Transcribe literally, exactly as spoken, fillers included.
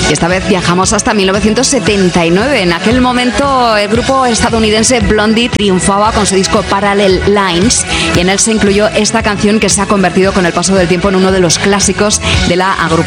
Y esta vez viajamos hasta mil novecientos setenta y nueve. En aquel momento el grupo estadounidense Blondie triunfaba con su disco Parallel Lines y en él se incluyó esta canción que se ha convertido con el paso del tiempo en uno de los clásicos de la agrupación